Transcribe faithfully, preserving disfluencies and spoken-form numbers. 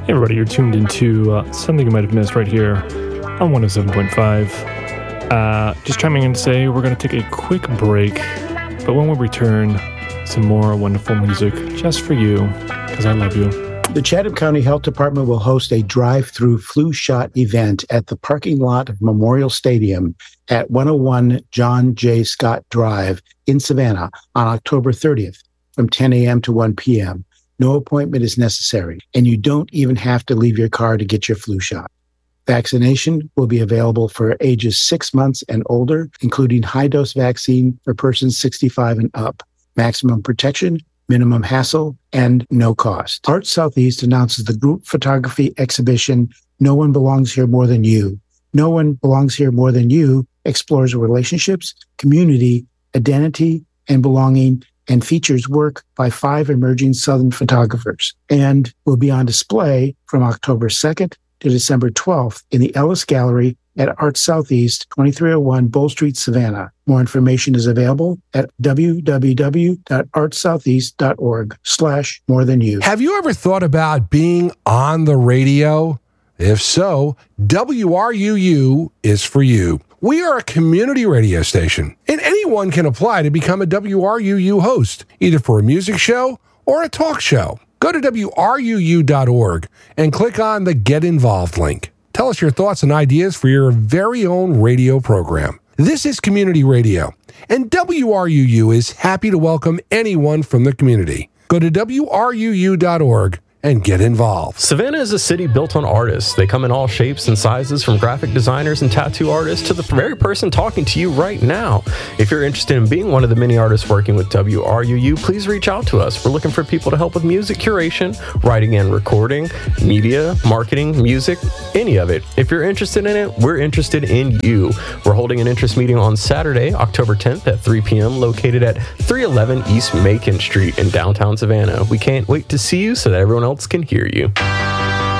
Hey everybody, you're tuned into uh, something you might have missed right here on one oh seven point five. Uh, just chiming in to say we're going to take a quick break, but when we return, some more wonderful music just for you, because I love you. The Chatham County Health Department will host a drive-through flu shot event at the parking lot of Memorial Stadium at one oh one John J. Scott Drive in Savannah on October thirtieth from ten a.m. to one p.m. No appointment is necessary, and you don't even have to leave your car to get your flu shot. Vaccination will be available for ages six months and older, including high-dose vaccine for persons sixty-five and up. Maximum protection, minimum hassle, and no cost. Art Southeast announces the group photography exhibition, No One Belongs Here More Than You. No One Belongs Here More Than You explores relationships, community, identity, and belonging, and features work by five emerging Southern photographers, and will be on display from October second to December twelfth in the Ellis Gallery at Art Southeast, twenty-three oh one Bull Street, Savannah. More information is available at www.artsoutheast.org slash more than you. Have you ever thought about being on the radio? If so, W R U U is for you. We are a community radio station, and anyone can apply to become a W R U U host, either for a music show or a talk show. Go to W R U U dot org and click on the Get Involved link. Tell us your thoughts and ideas for your very own radio program. This is community radio, and W R U U is happy to welcome anyone from the community. Go to W R U U dot org and get involved. Savannah is a city built on artists. They come in all shapes and sizes, from graphic designers and tattoo artists to the very person talking to you right now. If you're interested in being one of the many artists working with W R U U, please reach out to us. We're looking for people to help with music curation, writing and recording, media, marketing, music, any of it. If you're interested in it, we're interested in you. We're holding an interest meeting on Saturday, October tenth at three p.m. located at three eleven East Macon Street in downtown Savannah. We can't wait to see you so that everyone else can hear you.